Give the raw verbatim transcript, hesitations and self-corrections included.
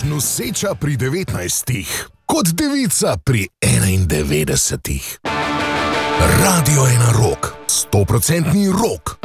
noseča pri devetnajstih, kot devica pri enaindevetdesetih. Radio ena rock, stoprocentni rock.